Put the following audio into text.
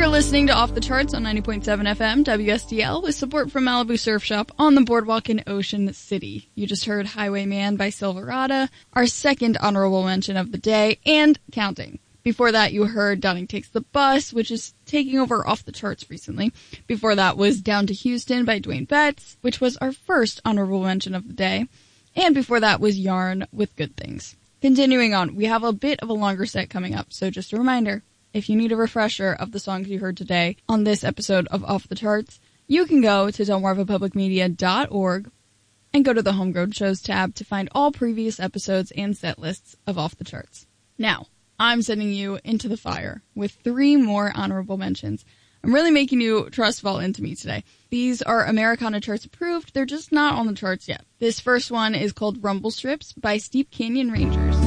You're listening to Off the Charts on 90.7 FM WSDL with support from Malibu Surf Shop on the boardwalk in Ocean City. You just heard Highwayman by Silverado, our second honorable mention of the day, and counting. Before that, you heard Donnie Takes the Bus, which is taking over Off the Charts recently. Before that was Down to Houston by Dwayne Betts, which was our first honorable mention of the day. And before that was Yarn with Good Things. Continuing on, we have a bit of a longer set coming up, so just a reminder, if you need a refresher of the songs you heard today on this episode of Off the Charts, you can go to delmarvapublicmedia.org and go to the Homegrown Shows tab to find all previous episodes and set lists of Off the Charts. Now, I'm sending you into the fire with 3 more honorable mentions. I'm really making you trust fall into me today. These are Americana Charts approved, they're just not on the charts yet. This first one is called Rumble Strips by Steep Canyon Rangers.